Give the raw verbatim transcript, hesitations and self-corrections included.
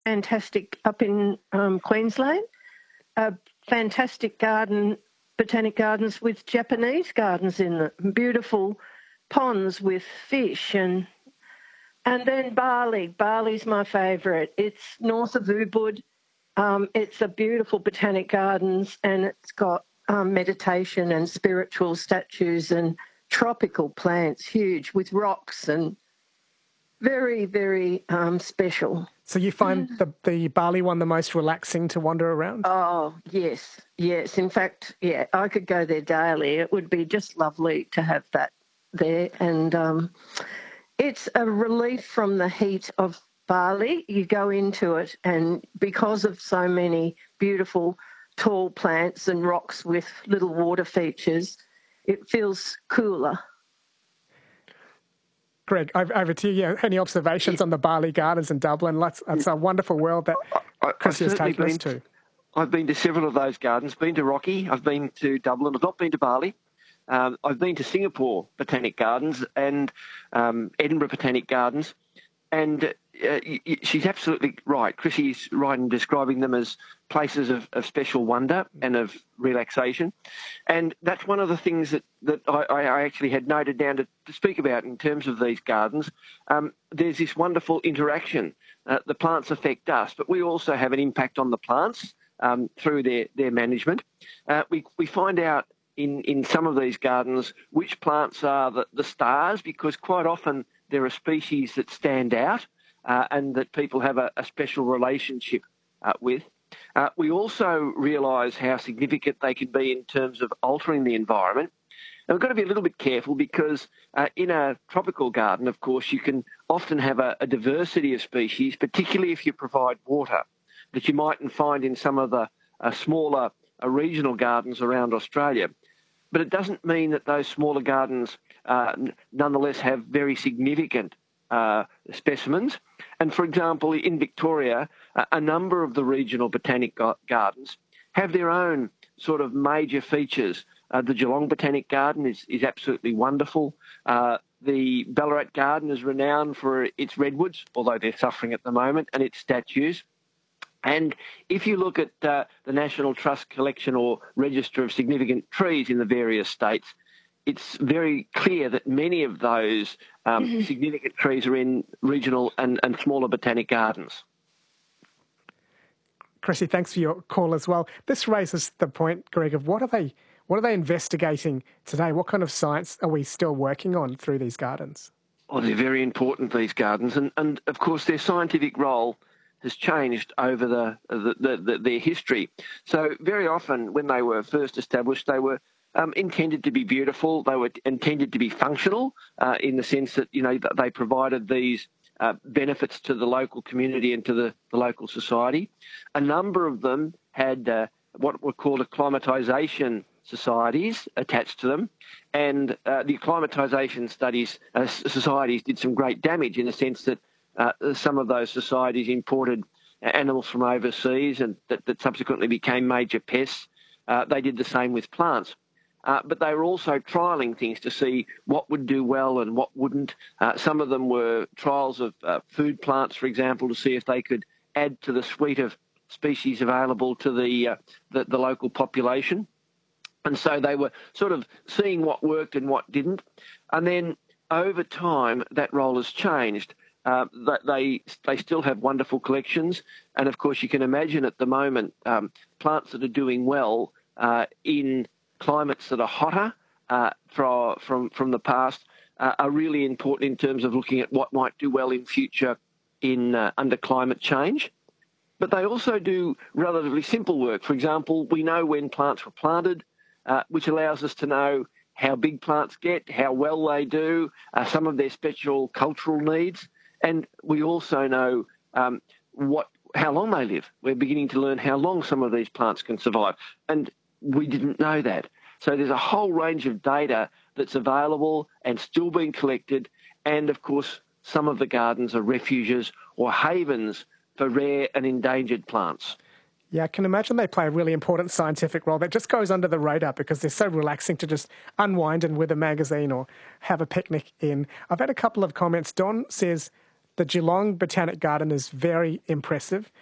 fantastic up in um, Queensland, a fantastic garden, botanic gardens with Japanese gardens in them, beautiful ponds with fish, and and then Bali. Bali's my favourite. It's north of Ubud. Um, it's a beautiful botanic gardens, and it's got um, meditation and spiritual statues and tropical plants, huge, with rocks, and very, very um, special. So you find the, the Bali one the most relaxing to wander around? Oh, yes, yes. In fact, yeah, I could go there daily. It would be just lovely to have that there. And um, it's a relief from the heat of Bali. You go into it, and because of so many beautiful tall plants and rocks with little water features, it feels cooler. Greg, over to you. Any observations on the Bali Gardens in Dublin? That's, that's a wonderful world that Chrissy has taken us to. I've been to several of those gardens, been to Rocky, I've been to Dublin, I've not been to Bali. Um, I've been to Singapore Botanic Gardens and um, Edinburgh Botanic Gardens, and uh, she's absolutely right. Chrissy's right in describing them as places of, of special wonder and of relaxation. And that's one of the things that, that I, I actually had noted down to, to speak about in terms of these gardens. Um, there's this wonderful interaction. Uh, the plants affect us, but we also have an impact on the plants um, through their, their management. Uh, we, we find out in, in some of these gardens which plants are the, the stars, because quite often there are species that stand out uh, and that people have a, a special relationship uh, with. Uh, we also realise how significant they can be in terms of altering the environment. And we've got to be a little bit careful because uh, in a tropical garden, of course, you can often have a, a diversity of species, particularly if you provide water, that you mightn't find in some of the uh, smaller uh, regional gardens around Australia. But it doesn't mean that those smaller gardens uh, nonetheless have very significant uh, specimens. And for example, in Victoria, uh, a number of the regional botanic gardens have their own sort of major features. Uh, the Geelong Botanic Garden is, is absolutely wonderful. Uh, the Ballarat Garden is renowned for its redwoods, although they're suffering at the moment, and its statues. And if you look at uh, the National Trust collection or register of significant trees in the various states, it's very clear that many of those um, mm-hmm. significant trees are in regional and, and smaller botanic gardens. Chrissy, thanks for your call as well. This raises the point, Greg, of what are they what are they investigating today? What kind of science are we still working on through these gardens? Oh, they're very important, these gardens. And, and of course, their scientific role has changed over the, the, the, the their history. So very often when they were first established, they were um, intended to be beautiful. They were intended to be functional uh, in the sense that, you know, they provided these uh, benefits to the local community and to the, the local society. A number of them had uh, what were called acclimatisation societies attached to them, and uh, the acclimatisation studies uh, societies did some great damage in the sense that uh, some of those societies imported animals from overseas and that, that subsequently became major pests. Uh, they did the same with plants. Uh, but they were also trialling things to see what would do well and what wouldn't. Uh, some of them were trials of uh, food plants, for example, to see if they could add to the suite of species available to the, uh, the, the local population. And so they were sort of seeing what worked and what didn't. And then over time, that role has changed. Uh, they they still have wonderful collections. And, of course, you can imagine at the moment um, plants that are doing well uh, in climates that are hotter uh, from, from, from the past uh, are really important in terms of looking at what might do well in future in uh, under climate change. But they also do relatively simple work. For example, we know when plants were planted, uh, which allows us to know how big plants get, how well they do, uh, some of their special cultural needs. And we also know um, what how long they live. We're beginning to learn how long some of these plants can survive. And we didn't know that. So there's a whole range of data that's available and still being collected. And, of course, some of the gardens are refuges or havens for rare and endangered plants. Yeah, I can imagine they play a really important scientific role that just goes under the radar because they're so relaxing to just unwind and with a magazine or have a picnic in. I've had a couple of comments. Don says, the Geelong Botanic Garden is very impressive.